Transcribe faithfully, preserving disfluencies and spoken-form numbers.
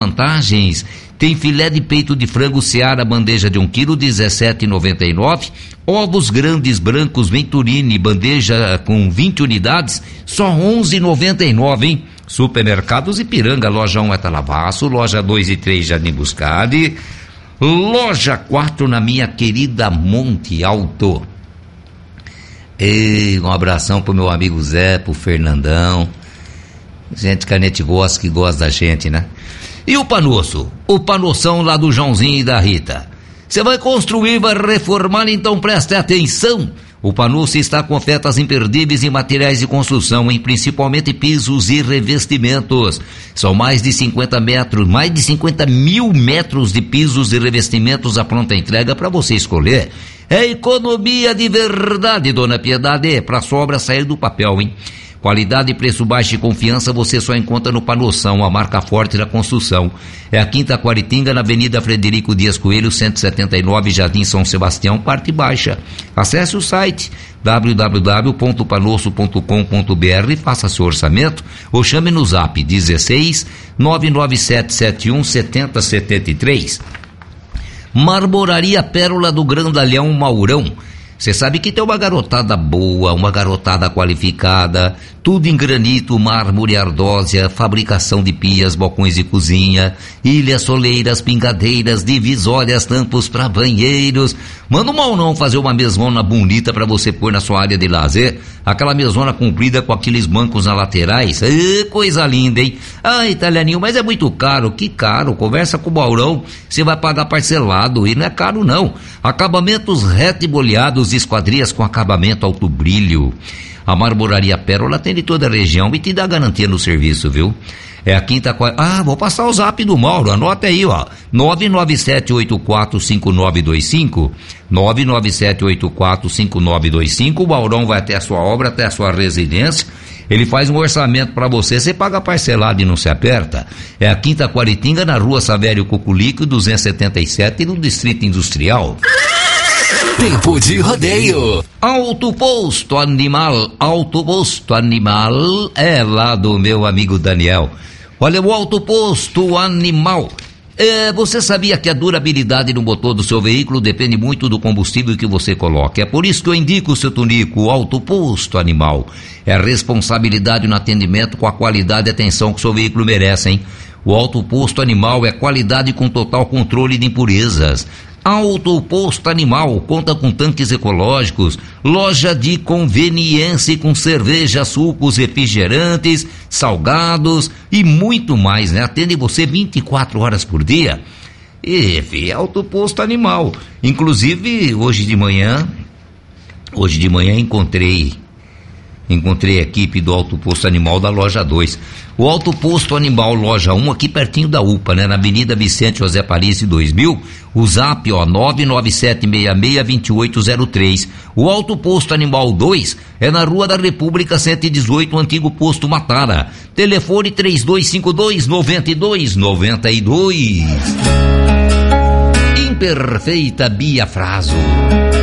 vantagens. Tem filé de peito de frango Seara, bandeja de um quilo, dezessete reais e noventa e nove centavos. Ovos grandes brancos Venturini, bandeja com vinte unidades, só onze reais e noventa e nove centavos, hein? Supermercados Ipiranga, loja um é Talavaço, loja dois e três Jardim Buscade, loja quatro na minha querida Monte Alto. E um abração pro meu amigo Zé, pro Fernandão. Gente que a gente gosta, que gosta da gente, né? E o Panosso? O Panoção lá do Joãozinho e da Rita. Você vai construir, vai reformar, então preste atenção. O Panosso está com ofertas imperdíveis em materiais de construção, em principalmente pisos e revestimentos. São mais de cinquenta metros, mais de cinquenta mil metros de pisos e revestimentos à pronta entrega para você escolher. É economia de verdade, dona Piedade, para a sobra sair do papel, hein? Qualidade, preço baixo e confiança você só encontra no Panoção, a marca forte da construção. É a Quinta Quaritinga, na Avenida Frederico Dias Coelho, cento e setenta e nove, Jardim São Sebastião, parte baixa. Acesse o site w w w ponto panosso ponto com ponto b r e faça seu orçamento ou chame no zap dezesseis, nove nove sete sete um, sete zero sete três. Marmoraria Pérola do Grandalhão Maurão. Você sabe que tem uma garotada boa, uma garotada qualificada, tudo em granito, mármore, ardósia, fabricação de pias, balcões de cozinha, ilhas, soleiras, pingadeiras, divisórias, tampos para banheiros. Manda mal não fazer uma mesona bonita para você pôr na sua área de lazer, aquela mesona comprida com aqueles bancos na laterais. Ê, coisa linda, hein? Ah, italianinho, mas é muito caro. Que caro? Conversa com o Maurão, você vai pagar parcelado e não é caro não. Acabamentos reto e boleados, esquadrias com acabamento alto brilho. A Marmoraria Pérola tem de toda a região e te dá garantia no serviço, viu? É a Quinta... Ah, vou passar o zap do Mauro, anota aí, ó. nove nove sete oito quatro cinco nove dois cinco, nove nove sete oito quatro cinco nove dois cinco. O Maurão vai até a sua obra, até a sua residência. Ele faz um orçamento para você, você paga parcelado e não se aperta. É a Quinta Quaritinga, na Rua Savério Cuculico, duzentos e setenta e sete, no Distrito Industrial. Tempo de rodeio. Auto Posto Animal, Auto Posto Animal é lá do meu amigo Daniel. Olha, o Auto Posto Animal. É, você sabia que a durabilidade no motor do seu veículo depende muito do combustível que você coloca? É por isso que eu indico o seu Tunico, o Auto Posto Animal. É a responsabilidade no atendimento com a qualidade e atenção que o seu veículo merece, hein? O Auto Posto Animal é qualidade com total controle de impurezas. Auto Posto Animal conta com tanques ecológicos, loja de conveniência com cerveja, sucos, refrigerantes, salgados e muito mais, né? Atende você vinte e quatro horas por dia. E, fi, Auto Posto Animal. Inclusive, hoje de manhã, hoje de manhã encontrei, encontrei a equipe do Auto Posto Animal da loja dois. O Auto Posto Animal loja um, aqui pertinho da U P A, né? Na Avenida Vicente José Paris dois mil, o zap, ó, nove nove sete seis seis dois oito zero três. O Auto Posto Animal dois é na Rua da República cento e dezoito, o antigo Posto Matara. Telefone três dois cinco dois, nove dois nove dois. Imperfeita Bia Fraso.